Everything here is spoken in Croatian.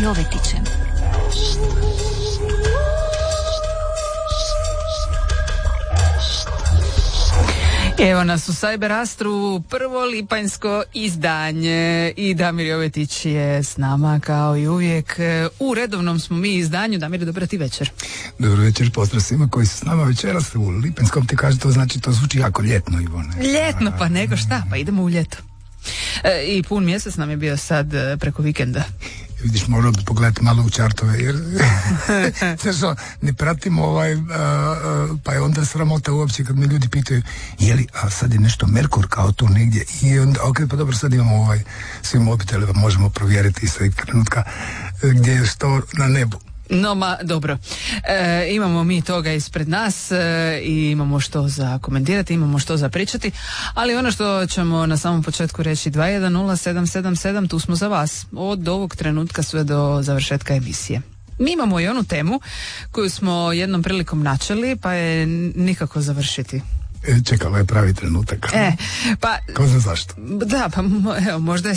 Jovetićem. Evo nas u Cyber Astru, prvo lipanjsko izdanje i Damir Jovetić je s nama kao i uvijek. U redovnom smo mi izdanju. Damir, dobro ti večer. Dobro večer, pozdrav svima koji su s nama večeras u lipanjskom. Ti kaže, to znači, to zvuči jako ljetno, Ivone. Ljetno, pa nego šta, pa idemo u ljeto. I pun mjesec nam je bio sad preko vikenda. Vidiš, morao bi pogledati malo u čartove, jer ne pratimo pa je onda sramota uopće kad me ljudi pitaju je li, a sad je nešto Merkur kao tu negdje i onda, ok, pa dobro, sad imamo svi mobitele, možemo provjeriti sve trenutka gdje je što na nebu. No, dobro. Imamo mi toga ispred nas i imamo što za komentirati, imamo što za pričati, ali ono što ćemo na samom početku reći 210777, tu smo za vas od ovog trenutka sve do završetka emisije. Mi imamo i onu temu koju smo jednom prilikom načeli, pa je nikako završiti. Čekalo je pravi trenutak. Pa, ko zna zašto? Da, pa evo, možda je